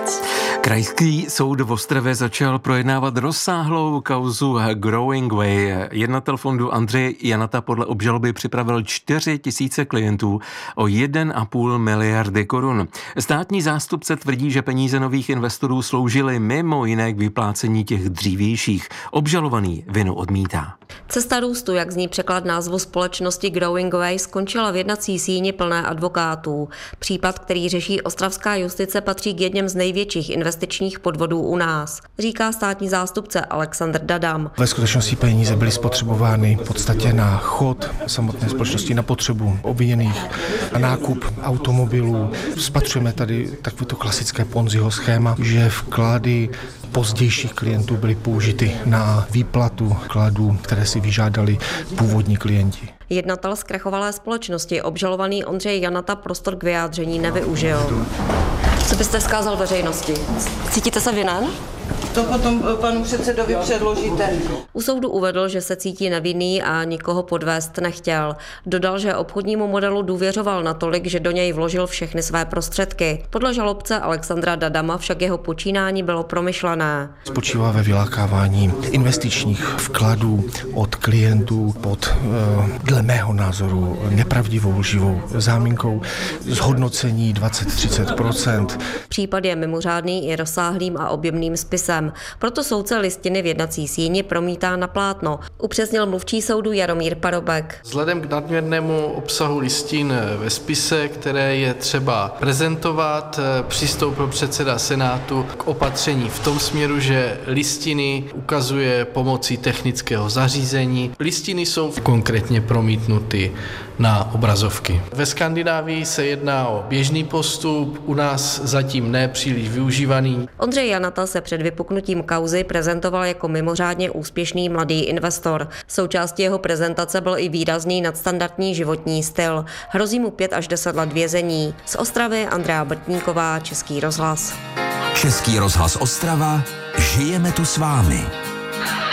Krajský soud v Ostravě začal projednávat rozsáhlou kauzu Growing Way. Jednatel fondu Ondřej Janata podle obžaloby připravil 4 000 klientů o 1,5 miliardy korun. Státní zástupce tvrdí, že peníze nových investorů sloužily mimo jiné k vyplácení těch dřívějších. Obžalovaný vinu odmítá. Cesta růstu, jak zní překlad názvu společnosti Growing Way, skončila v jednací síni plné advokátů. Případ, který řeší ostravská justice, patří k jedním z největších investičních podvodů u nás, říká státní zástupce Alexandr Dadam. Ve skutečnosti peníze byly spotřebovány v podstatě na chod samotné společnosti, na potřebu obviněných, na nákup automobilů. Spatřujeme tady takovéto klasické Ponziho schéma, že vklady pozdějších klientů byly použity na výplatu vkladů, které si vyžádali původní klienti. Jednatel zkrachovalé společnosti, obžalovaný Ondřej Janata, prostor k vyjádření nevyužil. Co byste vzkázal veřejnosti? Cítíte se vinen? To potom panu předsedovi předložíte. U soudu uvedl, že se cítí nevinný a nikoho podvést nechtěl. Dodal, že obchodnímu modelu důvěřoval natolik, že do něj vložil všechny své prostředky. Podle žalobce Alexandra Dadama však jeho počínání bylo promyšlené. Spočívá ve vylákávání investičních vkladů od klientů pod, dle mého názoru, nepravdivou lživou záminkou zhodnocení 20-30%. Případ je mimořádný i rozsáhlým a objemným spisem. Proto soudce listiny v jednací síni promítá na plátno, upřesnil mluvčí soudu Jaromír Parobek. Vzhledem k nadměrnému obsahu listin ve spise, které je třeba prezentovat, přistoupil předseda Senátu k opatření v tom směru, že listiny ukazuje pomocí technického zařízení. Listiny jsou konkrétně promítnuty na obrazovky. Ve Skandinávii se jedná o běžný postup, u nás zatím ne příliš využívaný. Ondřej Janata se před vypuknutím kauzy prezentoval jako mimořádně úspěšný mladý investor. Součástí jeho prezentace byl i výrazný nadstandardní životní styl. Hrozí mu 5 až 10 let vězení. Z Ostravy Andrea Brtníková, Český rozhlas. Český rozhlas Ostrava, žijeme tu s vámi.